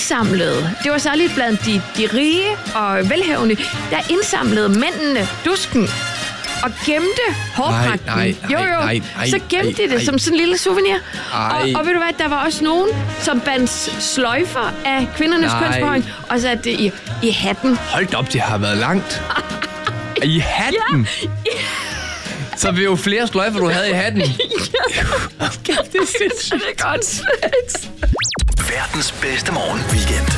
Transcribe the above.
indsamlede, det var særligt blandt de rige og velhavende, der indsamlede mændene dusken og gemte hårpragten. Nej. Så gemte de det som sådan en lille souvenir. Og ved du hvad, der var også nogen, som bandt sløjfer af kvindernes kønsbehåring, og satte det i hatten. Hold op, det har været langt. I hatten? Ja. Så vi jo flere sløjfer, du havde i hatten. Det er sindssygt. Det er godt. Verdens bedste morgenweekend.